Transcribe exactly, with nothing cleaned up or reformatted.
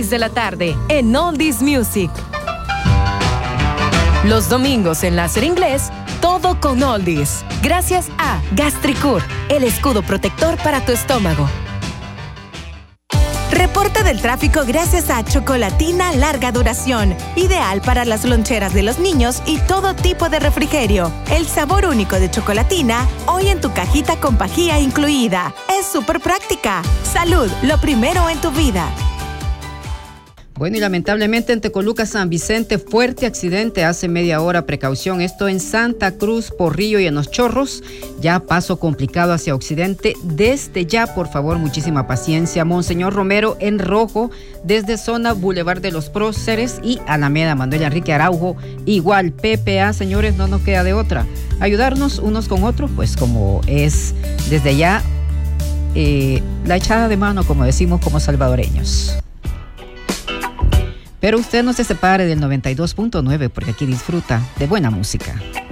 seis de la tarde en Oldies Music. Los domingos en Láser Inglés, todo con Oldies. Gracias a Gastricur, el escudo protector para tu estómago. Reporte del tráfico gracias a Chocolatina Larga Duración, ideal para las loncheras de los niños y todo tipo de refrigerio. El sabor único de Chocolatina, hoy en tu cajita con pajilla incluida. Es súper práctica. Salud, lo primero en tu vida. Bueno, y lamentablemente en Tecoluca, San Vicente, fuerte accidente hace media hora, precaución. Esto en Santa Cruz, Porrillo y en Los Chorros. Ya paso complicado hacia occidente. Desde ya, por favor, muchísima paciencia. Monseñor Romero en rojo, desde zona Boulevard de los Próceres y Alameda Manuel Enrique Araujo. Igual, P P A, señores, no nos queda de otra. Ayudarnos unos con otros, pues como es desde ya eh, la echada de mano, como decimos como salvadoreños. Pero usted no se separe del noventa y dos punto nueve porque aquí disfruta de buena música.